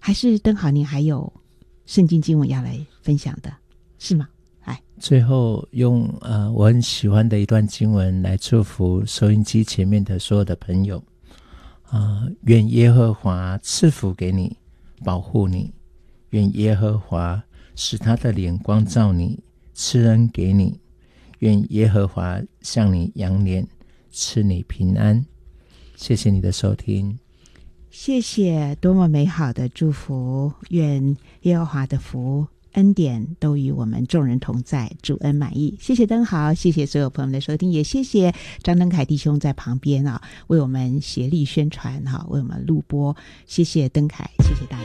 还是灯豪您还有圣经经文要来分享的，是吗？ 最后用我很喜欢的一段经文来祝福收音机前面的所有的朋友。愿耶和华赐福给你，保护你，愿耶和华使他的脸光照你，赐恩给你，愿耶和华向你扬脸，赐你平安。谢谢你的收听。 谢谢，多么美好的祝福，愿耶和华的福恩典都与我们众人同在，主恩满意。谢谢灯豪，谢谢所有朋友们的收听，也谢谢张登凯弟兄在旁边为我们协力宣传为我们录播。谢谢登凯，谢谢大家。